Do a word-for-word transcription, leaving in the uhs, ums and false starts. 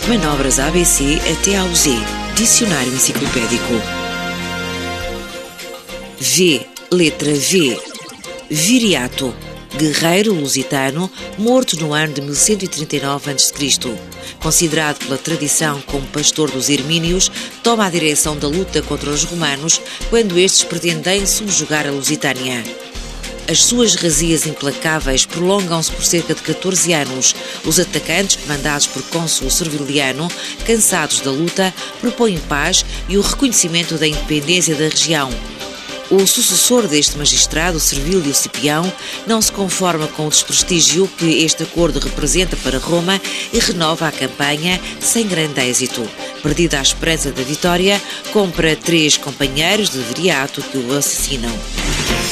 Manobras A B C até ao Z. Dicionário enciclopédico. V. Letra V. Viriato. Guerreiro lusitano, morto no ano de mil cento e trinta e nove antes de Cristo Considerado pela tradição como pastor dos Hermínios, toma a direção da luta contra os romanos quando estes pretendem subjugar a Lusitânia. As suas razias implacáveis prolongam-se por cerca de catorze anos. Os atacantes, comandados por cônsul Serviliano, cansados da luta, propõem paz e o reconhecimento da independência da região. O sucessor deste magistrado, Servílio Cipião, não se conforma com o desprestígio que este acordo representa para Roma e renova a campanha sem grande êxito. Perdida a esperança da vitória, compra três companheiros de Viriato que o assassinam.